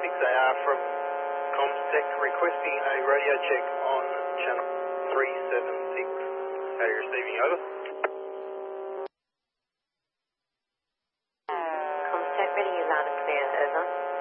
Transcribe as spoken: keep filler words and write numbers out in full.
six A R from Comtech requesting a radio check on channel three seven six. How are you receiving? Over. Comtech ready, you loud and clear, over.